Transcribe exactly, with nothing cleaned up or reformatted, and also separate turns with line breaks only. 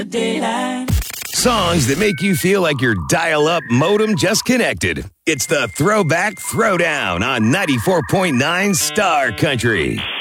Daylight.
Songs that make you feel like your dial-up modem just connected. It's the Throwback Throwdown on ninety-four point nine Star Country.